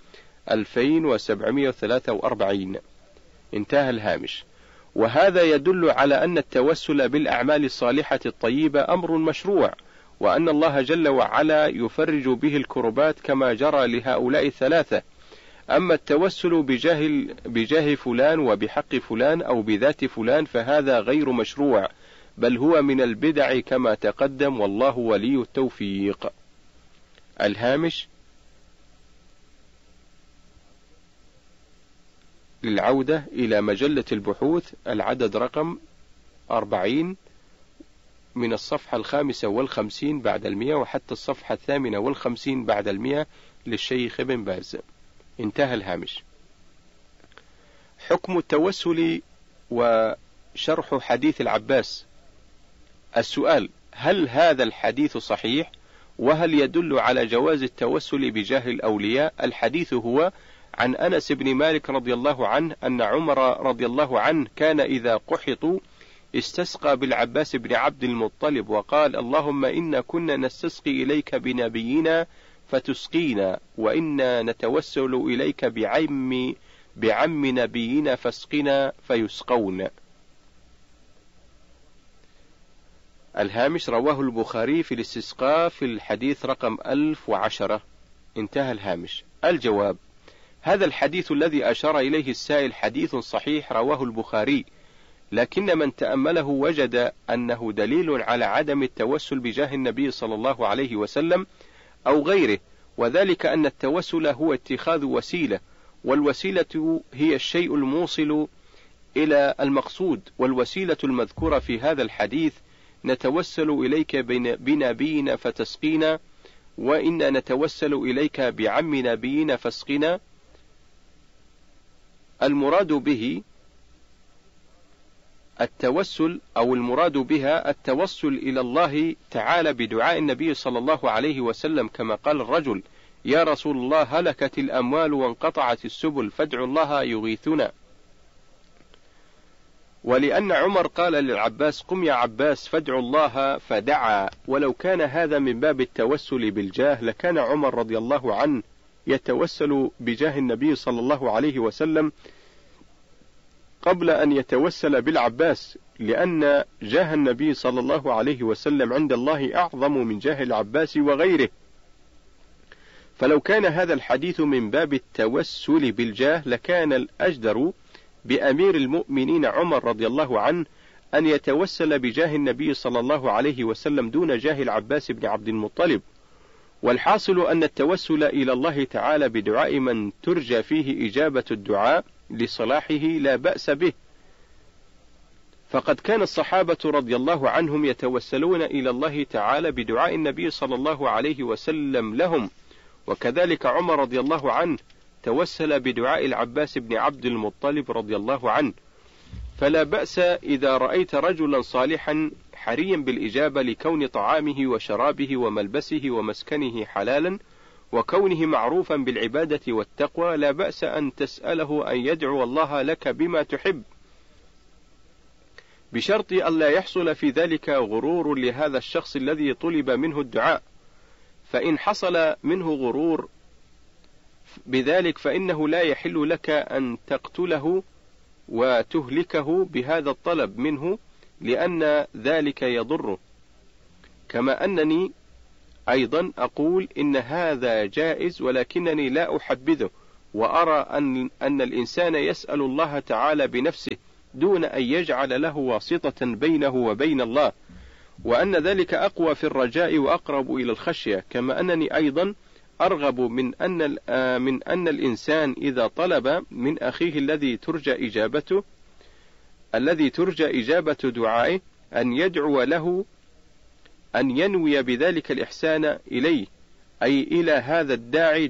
2743. انتهى الهامش. وهذا يدل على أن التوسل بالأعمال الصالحة الطيبة أمر مشروع، وأن الله جل وعلا يفرج به الكربات كما جرى لهؤلاء الثلاثة. أما التوسل بجاه فلان وبحق فلان أو بذات فلان فهذا غير مشروع، بل هو من البدع كما تقدم، والله ولي التوفيق. الهامش: للعودة إلى مجلة البحوث العدد رقم 40 من الصفحة 55 بعد 100 وحتى الصفحة 58 بعد 100 للشيخ ابن باز. انتهى الهامش. حكم التوسل وشرح حديث العباس. السؤال: هل هذا الحديث صحيح؟ وهل يدل على جواز التوسل بجاه الأولياء؟ الحديث هو عن أنس بن مالك رضي الله عنه أن عمر رضي الله عنه كان إذا قحطوا استسقى بالعباس بن عبد المطلب وقال اللهم إنا كنا نستسقي إليك بنبينا فتسقينا، وإنا نتوسل إليك بعم نبينا فاسقنا فيسقون. الهامش: رواه البخاري في الاستسقاء في الحديث رقم 1010. انتهى الهامش. الجواب: هذا الحديث الذي أشار إليه السائل حديث صحيح رواه البخاري، لكن من تأمله وجد أنه دليل على عدم التوسل بجاه النبي صلى الله عليه وسلم أو غيره، وذلك أن التوسل هو اتخاذ وسيلة، والوسيلة هي الشيء الموصل إلى المقصود، والوسيلة المذكورة في هذا الحديث نتوسل إليك بنبينا فتسقينا، وإنا نتوسل إليك بعم نبينا فاسقنا. المراد به التوسل أو المراد بها التوسل إلى الله تعالى بدعاء النبي صلى الله عليه وسلم، كما قال الرجل يا رسول الله هلكت الأموال وانقطعت السبل فادعوا الله يغيثنا. ولأن عمر قال للعباس قم يا عباس فادعوا الله فدعا، ولو كان هذا من باب التوسل بالجاه لكان عمر رضي الله عنه يتوسل بجاه النبي صلى الله عليه وسلم قبل أن يتوسل بالعباس، لأن جاه النبي صلى الله عليه وسلم عند الله أعظم من جاه العباس وغيره. فلو كان هذا الحديث من باب التوسل بالجاه لكان الأجدر بأمير المؤمنين عمر رضي الله عنه أن يتوسل بجاه النبي صلى الله عليه وسلم دون جاه العباس بن عبد المطلب. والحاصل أن التوسل إلى الله تعالى بدعاء من ترجى فيه إجابة الدعاء لصلاحه لا بأس به، فقد كان الصحابة رضي الله عنهم يتوسلون إلى الله تعالى بدعاء النبي صلى الله عليه وسلم لهم، وكذلك عمر رضي الله عنه توسل بدعاء العباس بن عبد المطلب رضي الله عنه. فلا بأس إذا رأيت رجلا صالحا حريا بالإجابة لكون طعامه وشرابه وملبسه ومسكنه حلالا، وكونه معروفا بالعبادة والتقوى، لا بأس أن تسأله أن يدعو الله لك بما تحب، بشرط ألا يحصل في ذلك غرور لهذا الشخص الذي طلب منه الدعاء، فإن حصل منه غرور بذلك فإنه لا يحل لك أن تقتله وتهلكه بهذا الطلب منه، لأن ذلك يضره. كما أنني أيضا أقول إن هذا جائز، ولكنني لا أحبذه، وأرى أن الإنسان يسأل الله تعالى بنفسه دون أن يجعل له واسطة بينه وبين الله، وأن ذلك أقوى في الرجاء وأقرب إلى الخشية. كما أنني أيضا أرغب من أن الإنسان إذا طلب من أخيه الذي ترجى إجابة دعائه أن يدعو له أن ينوي بذلك الإحسان إليه، أي إلى هذا الداعي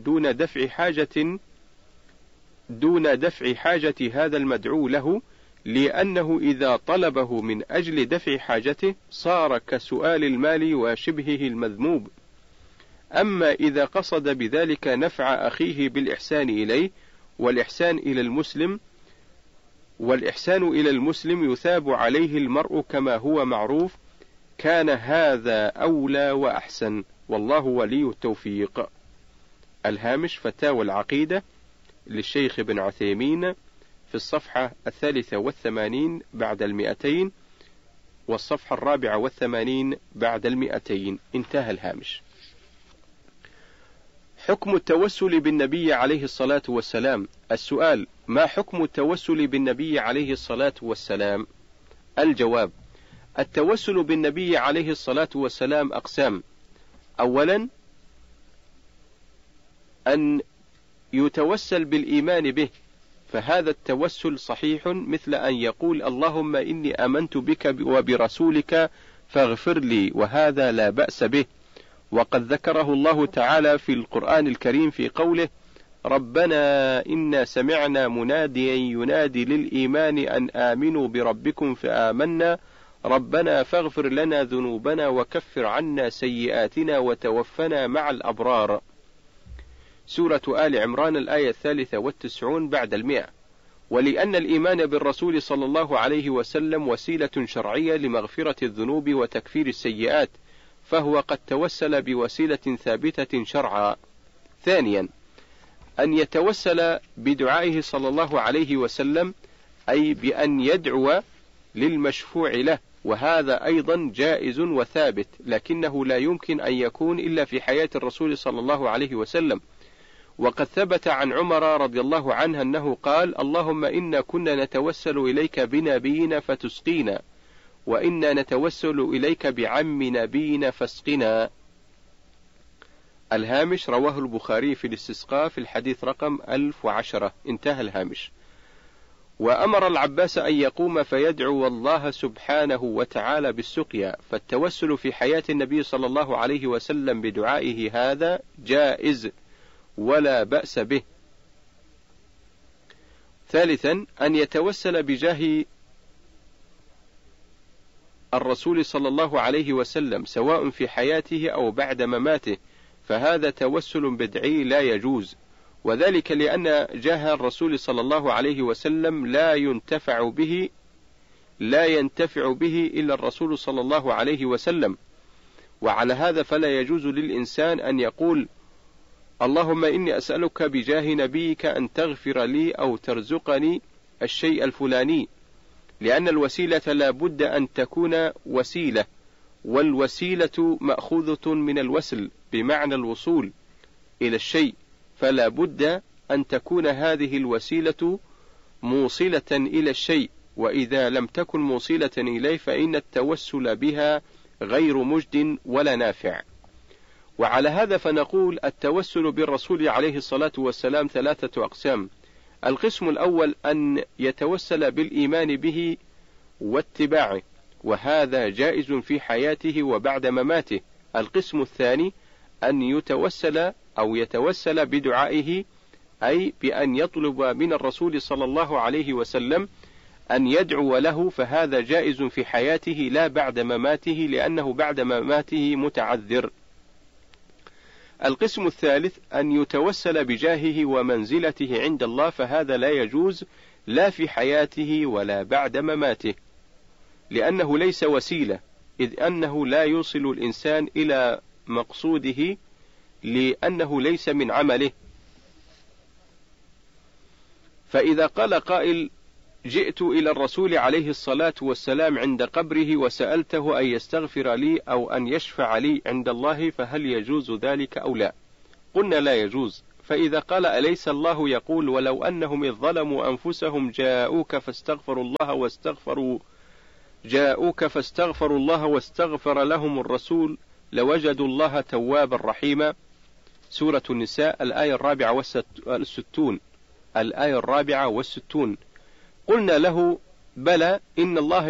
دون دفع حاجة هذا المدعو له، لأنه إذا طلبه من أجل دفع حاجته صار كسؤال المال وشبهه المذموم. أما إذا قصد بذلك نفع أخيه بالإحسان إليه، والإحسان إلى المسلم يثاب عليه المرء كما هو معروف، كان هذا أولى وأحسن، والله ولي التوفيق. الهامش: فتاوى العقيدة للشيخ ابن عثيمين في الصفحة 83 بعد 200، والصفحة 84 بعد 200. انتهى الهامش. حكم التوسل بالنبي عليه الصلاة والسلام. السؤال: ما حكم التوسل بالنبي عليه الصلاة والسلام؟ الجواب: التوسل بالنبي عليه الصلاة والسلام أقسام. أولا، أن يتوسل بالإيمان به، فهذا التوسل صحيح، مثل أن يقول: اللهم إني آمنت بك وبرسولك فاغفر لي، وهذا لا بأس به، وقد ذكره الله تعالى في القرآن الكريم في قوله: ربنا إنا سمعنا مناديا ينادي للإيمان أن آمنوا بربكم فآمنا ربنا فاغفر لنا ذنوبنا وكفر عنا سيئاتنا وتوفنا مع الأبرار. سورة آل عمران الآية 93 بعد 100. ولأن الإيمان بالرسول صلى الله عليه وسلم وسيلة شرعية لمغفرة الذنوب وتكفير السيئات، فهو قد توسل بوسيلة ثابتة شرعا. ثانيا، أن يتوسل بدعائه صلى الله عليه وسلم، أي بأن يدعو للمشفوع له، وهذا أيضا جائز وثابت، لكنه لا يمكن أن يكون إلا في حياة الرسول صلى الله عليه وسلم. وقد ثبت عن عمر رضي الله عنه أنه قال: اللهم إنا كنا نتوسل إليك بنبينا فتسقينا، وإنا نتوسل إليك بعم نبينا فاسقنا. الهامش: رواه البخاري في الاستسقاء في الحديث رقم 1010. انتهى الهامش. وأمر العباس أن يقوم فيدعو الله سبحانه وتعالى بالسقيا، فالتوسل في حياة النبي صلى الله عليه وسلم بدعائه هذا جائز ولا بأس به. ثالثا، أن يتوسل بجاه الرسول صلى الله عليه وسلم سواء في حياته أو بعد مماته، فهذا توسل بدعي لا يجوز، وذلك لأن جاه الرسول صلى الله عليه وسلم لا ينتفع به إلا الرسول صلى الله عليه وسلم. وعلى هذا فلا يجوز للإنسان أن يقول: اللهم إني أسألك بجاه نبيك أن تغفر لي أو ترزقني الشيء الفلاني، لأن الوسيلة لا بد أن تكون وسيلة، والوسيلة مأخوذة من الوسل بمعنى الوصول إلى الشيء، فلا بد أن تكون هذه الوسيلة موصلة إلى الشيء، وإذا لم تكن موصلة إليه فإن التوسل بها غير مجد ولا نافع. وعلى هذا فنقول: التوسل بالرسول عليه الصلاة والسلام 3 أقسام. القسم الأول أن يتوسل بالإيمان به واتباعه، وهذا جائز في حياته وبعد مماته. القسم الثاني أن يتوسل بدعائه، أي بأن يطلب من الرسول صلى الله عليه وسلم أن يدعو له، فهذا جائز في حياته لا بعد مماته، لأنه بعد مماته متعذر. القسم الثالث أن يتوسل بجاهه ومنزلته عند الله، فهذا لا يجوز لا في حياته ولا بعد مماته. لأنه ليس وسيلة، إذ أنه لا يوصل الإنسان إلى مقصوده لأنه ليس من عمله. فإذا قال قائل: جئت إلى الرسول عليه الصلاة والسلام عند قبره وسألته أن يستغفر لي أو أن يشفع لي عند الله، فهل يجوز ذلك أو لا؟ قلنا لا يجوز. فإذا قال: أليس الله يقول: ولو أنهم إذ ظلموا أنفسهم جاءوك فاستغفروا الله واستغفر لهم الرسول لوجدوا الله توابا رحيما. سورة النساء الآية 64. قلنا له: بلى، إن الله